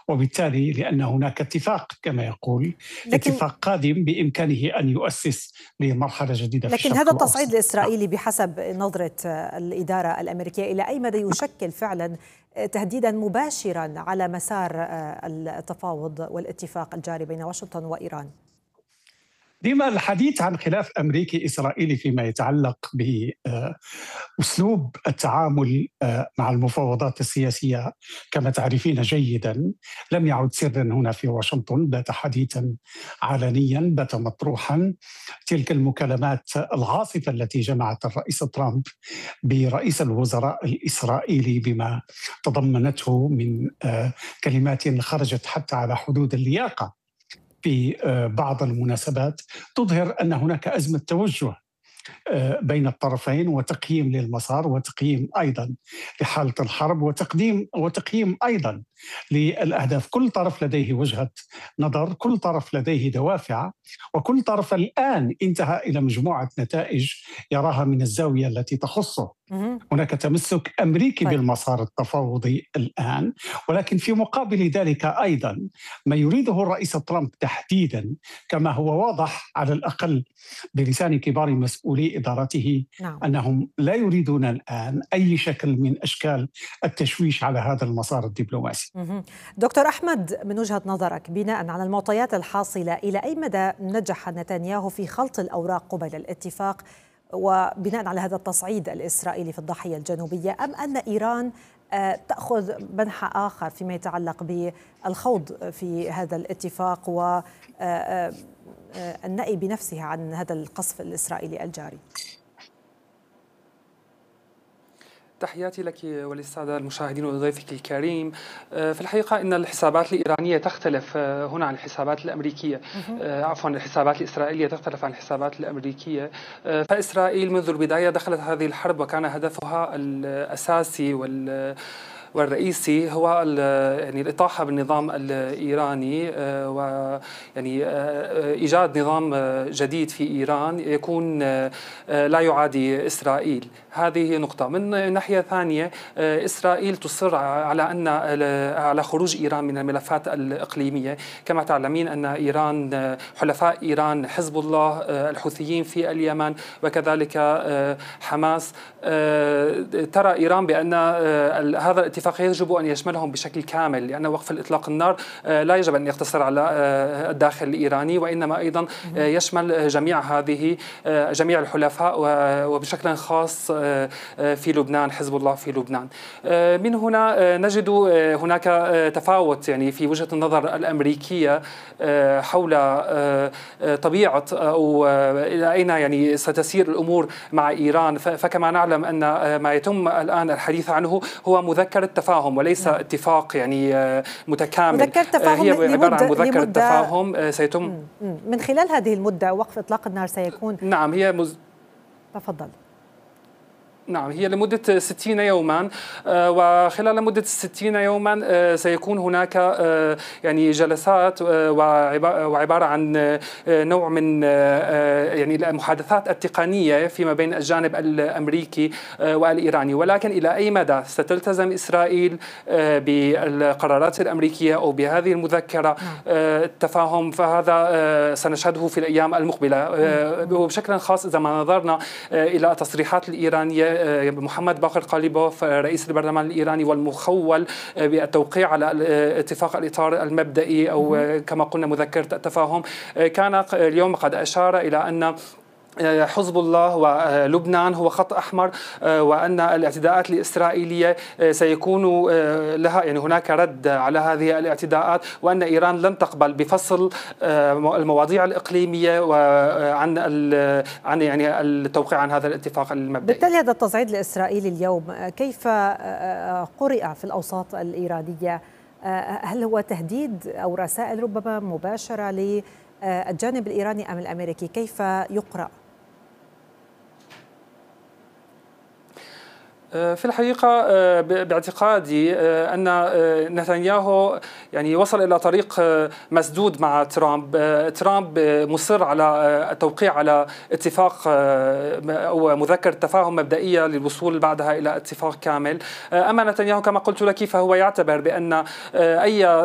وبالتالي لأن هناك اتفاق كما يقول، لكن اتفاق قادم بإمكانه أن يؤسس لمرحلة جديدة في هذا الشرق التصعيد الأوسط. الإسرائيلي بحسب نظرة الإدارة الأمريكية إلى أي مدى يشكل فعلا تهديدا مباشرا على مسار التفاوض والاتفاق الجاري بين واشنطن وإيران؟ ديما الحديث عن خلاف أمريكي إسرائيلي فيما يتعلق بأسلوب التعامل مع المفاوضات السياسية كما تعرفين جيدا لم يعد سرا هنا في واشنطن، بات حديثا علنيا، بات مطروحا. تلك المكالمات العاصفة التي جمعت الرئيس ترامب برئيس الوزراء الإسرائيلي بما تضمنته من كلمات خرجت حتى على حدود اللياقة في بعض المناسبات، تظهر أن هناك أزمة توجه بين الطرفين، وتقييم للمسار، وتقييم أيضا لحالة الحرب، وتقييم أيضا للأهداف. كل طرف لديه وجهة نظر، كل طرف لديه دوافع، وكل طرف الآن انتهى إلى مجموعة نتائج يراها من الزاوية التي تخصه. هناك تمسك أمريكي بالمسار التفاوضي الآن، ولكن في مقابل ذلك أيضا ما يريده الرئيس ترامب تحديدا كما هو واضح على الأقل بلسان كبار مسؤولي إدارته، أنهم لا يريدون الآن أي شكل من أشكال التشويش على هذا المسار الدبلوماسي. دكتور أحمد، من وجهة نظرك بناء على المعطيات الحاصلة، إلى أي مدى نجح نتنياهو في خلط الأوراق قبل الاتفاق وبناء على هذا التصعيد الإسرائيلي في الضاحية الجنوبية، أم أن إيران تأخذ منحى آخر فيما يتعلق بالخوض في هذا الاتفاق والنأي بنفسها عن هذا القصف الإسرائيلي الجاري؟ تحياتي لك وللسادة المشاهدين وضيفك الكريم. في الحقيقة إن الحسابات الإيرانية تختلف هنا عن الحسابات الأمريكية، عفوا الحسابات الإسرائيلية تختلف عن الحسابات الأمريكية. فإسرائيل منذ البداية دخلت هذه الحرب وكان هدفها الأساسي والرئيسي هو يعني الإطاحة بالنظام الإيراني، ويعني إيجاد نظام جديد في إيران يكون لا يعادي إسرائيل. هذه نقطة. من ناحية ثانية، إسرائيل تصر على خروج إيران من الملفات الإقليمية. كما تعلمين أن إيران حلفاء إيران حزب الله، الحوثيين في اليمن، وكذلك حماس. ترى إيران بأن هذا الاتفاق يجب أن يشملهم بشكل كامل، لأن وقف الإطلاق النار لا يجب أن يقتصر على الداخل الإيراني، وإنما أيضا يشمل جميع الحلفاء، وبشكل خاص في لبنان حزب الله في لبنان. من هنا نجد هناك تفاوت يعني في وجهة النظر الأمريكية حول طبيعة أو إلى أين يعني ستسير الأمور مع إيران. فكما نعلم أن ما يتم الآن الحديث عنه هو مذكرة تفاهم وليس اتفاق يعني متكامل. مذكرة تفاهم هي عبارة عن مذكرة تفاهم سيتم من خلال هذه المدة. وقف إطلاق النار سيكون نعم تفضل. نعم، هي لمدة 60 يوما، وخلال مدة 60 يوما سيكون هناك يعني جلسات وعبارة عن نوع من يعني المحادثات التقنية فيما بين الجانب الأمريكي والإيراني. ولكن إلى أي مدى ستلتزم إسرائيل بالقرارات الأمريكية أو بهذه المذكرة التفاهم، فهذا سنشهده في الأيام المقبلة. وبشكل خاص إذا ما نظرنا إلى التصريحات الإيرانية، محمد باقر قاليبوف رئيس البرلمان الإيراني والمخول بالتوقيع على اتفاق الإطار المبدئي أو كما قلنا مذكرة التفاهم، كان اليوم قد أشار إلى أن حزب الله ولبنان هو خط أحمر، وأن الاعتداءات الإسرائيلية سيكون لها يعني هناك رد على هذه الاعتداءات، وأن إيران لن تقبل بفصل المواضيع الإقليمية عن يعني التوقيع عن هذا الاتفاق المبدئي. بالتالي هذا التصعيد الإسرائيلي اليوم كيف قرئ في الأوساط الإيرانية؟ هل هو تهديد أو رسائل ربما مباشرة للجانب الإيراني أم الأمريكي؟ كيف يقرأ؟ في الحقيقة باعتقادي أن نتنياهو يعني وصل إلى طريق مسدود مع ترامب مصر على التوقيع على اتفاق أو مذكرة تفاهم مبدئية للوصول بعدها إلى اتفاق كامل. أما نتنياهو كما قلت لك فهو يعتبر بأن أي